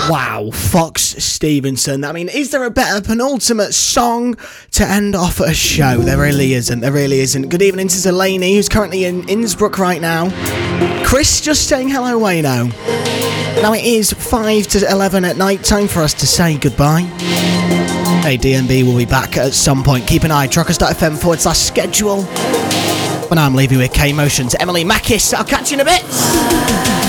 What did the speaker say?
Wow, Fox Stevenson. I mean, is there a better penultimate song to end off a show? There really isn't. There really isn't. Good evening to Delaney, who's currently in Innsbruck right now. Chris just saying hello, Wayno. Now it is 5 to 11 at night, time for us to say goodbye. Hey, DNB will be back at some point. Keep an eye, truckers.fm/schedule. But now I'm leaving with K-Motions, Emily Mackis. I'll catch you in a bit.